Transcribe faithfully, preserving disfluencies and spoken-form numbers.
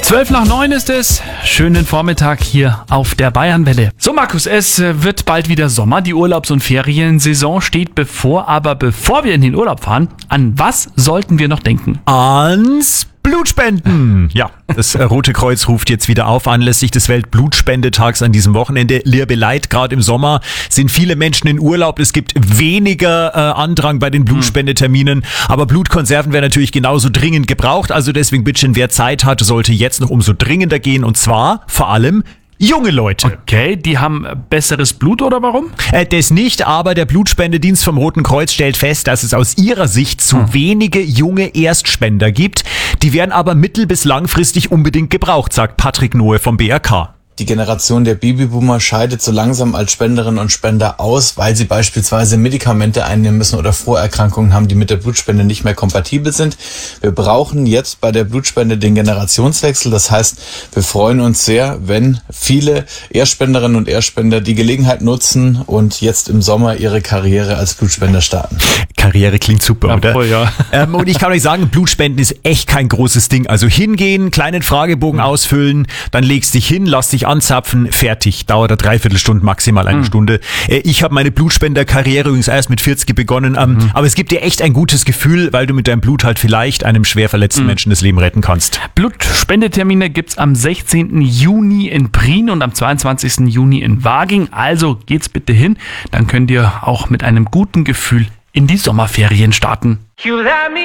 Zwölf nach neun ist es. Schönen Vormittag hier auf der Bayernwelle. So Markus, es wird bald wieder Sommer. Die Urlaubs- und Feriensaison steht bevor. Aber bevor wir in den Urlaub fahren, an was sollten wir noch denken? Ans Blutspenden. Ja, das Rote Kreuz ruft jetzt wieder auf anlässlich des Weltblutspendetags an diesem Wochenende. Liebe Leid, gerade im Sommer sind viele Menschen in Urlaub. Es gibt weniger äh, Andrang bei den Blutspendeterminen. Aber Blutkonserven werden natürlich genauso dringend gebraucht. Also deswegen bitte schön, wer Zeit hat, sollte jetzt noch umso dringender gehen. Und zwar vor allem junge Leute. Okay, die haben besseres Blut oder warum? Äh, das nicht, aber der Blutspendedienst vom Roten Kreuz stellt fest, dass es aus ihrer Sicht zu hm. wenige junge Erstspender gibt. Die werden aber mittel- bis langfristig unbedingt gebraucht, sagt Patrick Nohe vom B R K. Die Generation der Babyboomer scheidet so langsam als Spenderinnen und Spender aus, weil sie beispielsweise Medikamente einnehmen müssen oder Vorerkrankungen haben, die mit der Blutspende nicht mehr kompatibel sind. Wir brauchen jetzt bei der Blutspende den Generationswechsel. Das heißt, wir freuen uns sehr, wenn viele Erstspenderinnen und Erstspender die Gelegenheit nutzen und jetzt im Sommer ihre Karriere als Blutspender starten. Karriere klingt super, ja, oder? Voll, ja. ähm, und ich kann euch sagen, Blutspenden ist echt kein großes Ding. Also hingehen, kleinen Fragebogen mhm. ausfüllen, dann legst dich hin, lass dich anzapfen, fertig. Dauert eine Dreiviertelstunde, maximal eine mhm. Stunde. Äh, ich habe meine Blutspenderkarriere übrigens erst mit vierzig begonnen. Ähm, mhm. Aber es gibt dir echt ein gutes Gefühl, weil du mit deinem Blut halt vielleicht einem schwer verletzten mhm. Menschen das Leben retten kannst. Blutspendetermine gibt's am sechzehnten Juni in Prien und am zweiundzwanzigsten Juni in Waging. Also geht's bitte hin. Dann könnt ihr auch mit einem guten Gefühl in die Sommerferien starten.